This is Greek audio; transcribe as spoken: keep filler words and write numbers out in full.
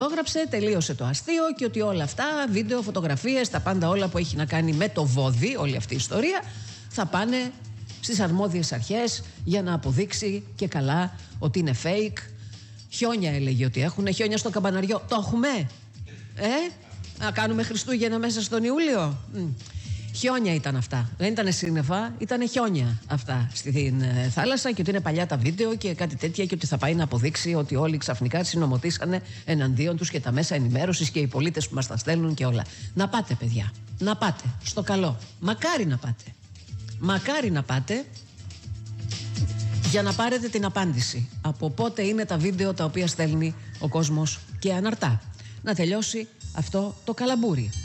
Το έγραψε, τελείωσε το αστείο και ότι όλα αυτά, βίντεο, φωτογραφίες, τα πάντα όλα που έχει να κάνει με το βόδι, όλη αυτή η ιστορία, θα πάνε στις αρμόδιες αρχές για να αποδείξει και καλά ότι είναι fake. Χιόνια έλεγε ότι έχουν, χιόνια στο Καμπαναριό. Το έχουμε, ε? Να κάνουμε Χριστούγεννα μέσα στον Ιούλιο. Μ. Χιόνια ήταν αυτά. Δεν ήταν σύννεφα, ήταν χιόνια αυτά στην ε, θάλασσα και ότι είναι παλιά τα βίντεο και κάτι τέτοια και ότι θα πάει να αποδείξει ότι όλοι ξαφνικά συνομωτήσανε εναντίον τους και τα μέσα ενημέρωσης και οι πολίτες που μας τα στέλνουν και όλα. Να πάτε, παιδιά. Να πάτε. Στο καλό. Μακάρι να πάτε. Μακάρι να πάτε για να πάρετε την απάντηση. Από πότε είναι τα βίντεο τα οποία στέλνει ο κόσμος και αναρτά. Να τελειώσει αυτό το καλαμπούρι.